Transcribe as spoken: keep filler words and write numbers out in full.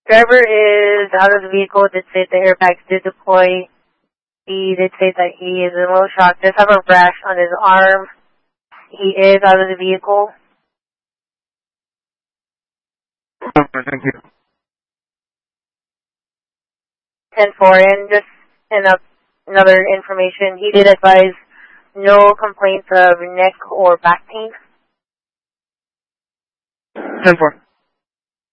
Driver is out of the vehicle, did say the airbags did deploy. He did say that he is in a little shock, does have a rash on his arm. He is out of the vehicle. Okay, thank you. ten four, and just in a, another information, he did advise no complaints of neck or back pain. ten four.